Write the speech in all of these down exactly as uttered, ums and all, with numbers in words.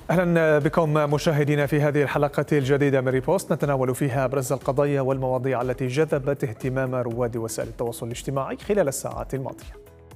أهلا بكم مشاهدينا في هذه الحلقة الجديدة من ريبوست، نتناول فيها أبرز القضايا والمواضيع التي جذبت اهتمام رواد وسائل التواصل الاجتماعي خلال الساعات الماضية.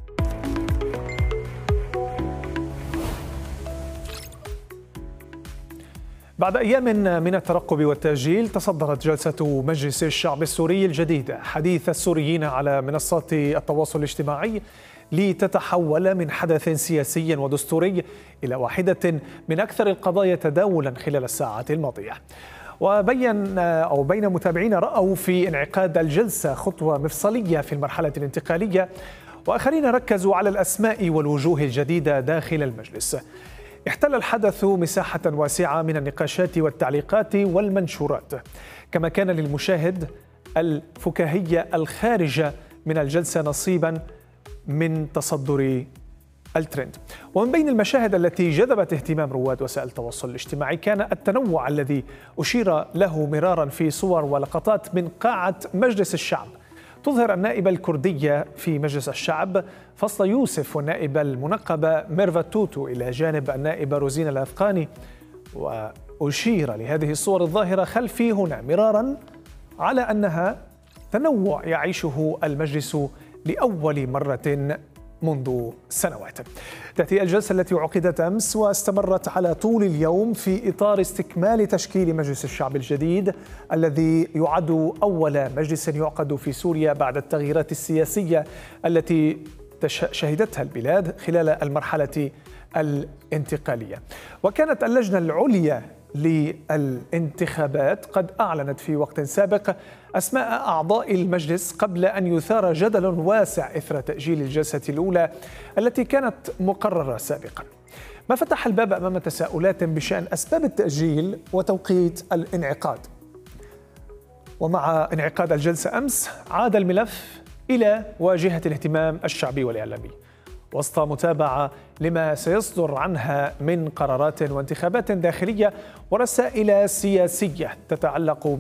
بعد أيام من الترقب والتأجيل، تصدرت جلسة مجلس الشعب السوري الجديدة حديث السوريين على منصات التواصل الاجتماعي لتتحول من حدث سياسي ودستوري إلى واحدة من أكثر القضايا تداولا خلال الساعات الماضية. وبين أو بين متابعين رأوا في انعقاد الجلسة خطوة مفصلية في المرحلة الانتقالية، وآخرين ركزوا على الأسماء والوجوه الجديدة داخل المجلس. احتل الحدث مساحة واسعة من النقاشات والتعليقات والمنشورات، كما كان للمشاهد الفكاهية الخارجة من الجلسة نصيبا من تصدر الترند. ومن بين المشاهد التي جذبت اهتمام رواد وسائل التواصل الاجتماعي كان التنوع الذي أشير له مرارا في صور ولقطات من قاعة مجلس الشعب، تظهر النائبة الكردية في مجلس الشعب فصل يوسف والنائبة المنقبة ميرفت توتو إلى جانب النائبة روزينا الأثقاني. وأشير لهذه الصور الظاهرة خلفي هنا مرارا على أنها تنوع يعيشه المجلس لأول مرة منذ سنوات. تأتي الجلسة التي عقدت أمس واستمرت على طول اليوم في إطار استكمال تشكيل مجلس الشعب الجديد الذي يعد أول مجلس يعقد في سوريا بعد التغييرات السياسية التي شهدتها البلاد خلال المرحلة الانتقالية. وكانت اللجنة العليا للانتخابات قد أعلنت في وقت سابق أسماء أعضاء المجلس قبل أن يثار جدل واسع إثر تأجيل الجلسة الأولى التي كانت مقررة سابقا، ما فتح الباب أمام تساؤلات بشأن أسباب التأجيل وتوقيت الانعقاد. ومع انعقاد الجلسة أمس عاد الملف إلى واجهة الاهتمام الشعبي والإعلامي وسط متابعة لما سيصدر عنها من قرارات وانتخابات داخلية ورسائل سياسية تتعلق